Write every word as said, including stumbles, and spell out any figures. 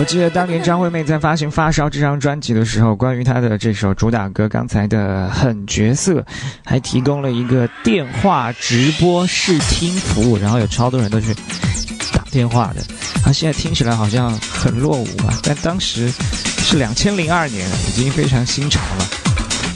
我记得当年张惠妹在发行《发烧》这张专辑的时候，关于她的这首主打歌刚才的狠角色，还提供了一个电话直播试听服务，然后有超多人都去打电话的。啊，现在听起来好像很落伍啊，但当时是两千零二年，已经非常新潮了。